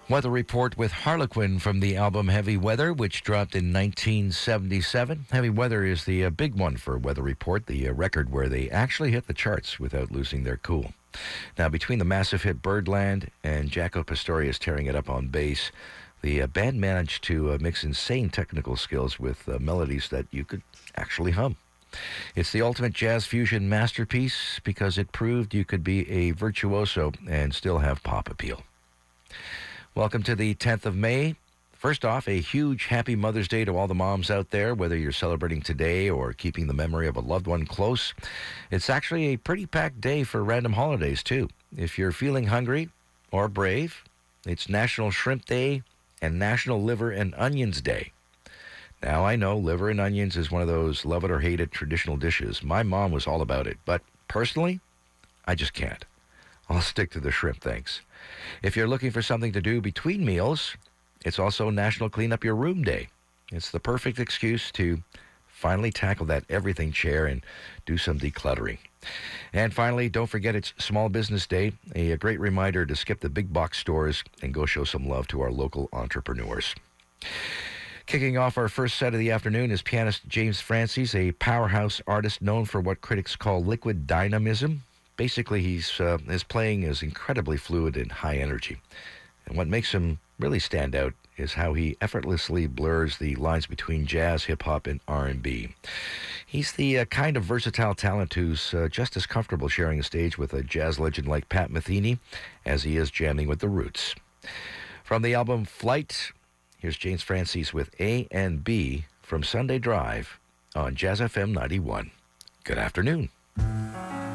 Weather report with Harlequin from the album Heavy Weather, which dropped in 1977. Heavy Weather is the big one for Weather Report, the record where they actually hit the charts without losing their cool. Now, between the massive hit Birdland and Jaco Pastorius tearing it up on bass, the band managed to mix insane technical skills with melodies that you could actually hum. It's the ultimate jazz fusion masterpiece because it proved you could be a virtuoso and still have pop appeal. Welcome to the 10th of May. First off, a huge happy Mother's Day to all the moms out there, whether you're celebrating today or keeping the memory of a loved one close. It's actually a pretty packed day for random holidays, too. If you're feeling hungry or brave, it's National Shrimp Day and National Liver and Onions Day. Now, I know liver and onions is one of those love it or hate it traditional dishes. My mom was all about it, but personally, I just can't. I'll stick to the shrimp, thanks. If you're looking for something to do between meals, it's also National Clean Up Your Room Day. It's the perfect excuse to finally tackle that everything chair and do some decluttering. And finally, don't forget it's Small Business Day, a great reminder to skip the big box stores and go show some love to our local entrepreneurs. Kicking off our first set of the afternoon is pianist James Francis, a powerhouse artist known for what critics call liquid dynamism. Basically, his playing is incredibly fluid and high energy. And what makes him really stand out is how he effortlessly blurs the lines between jazz, hip-hop, and R&B. He's the kind of versatile talent who's just as comfortable sharing a stage with a jazz legend like Pat Metheny as he is jamming with the Roots. From the album Flight, here's James Francis with A and B from Sunday Drive on Jazz FM 91. Good afternoon.